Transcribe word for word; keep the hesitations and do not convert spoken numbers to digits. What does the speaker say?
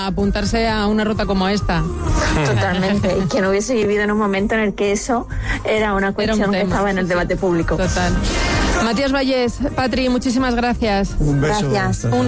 apuntarse a una ruta como esta. Totalmente, y que no hubiese vivido en un momento en el que eso era una cuestión era un que estaba en el debate público. Total. Matías Vallés, Patri, muchísimas gracias. Un beso. Gracias. Un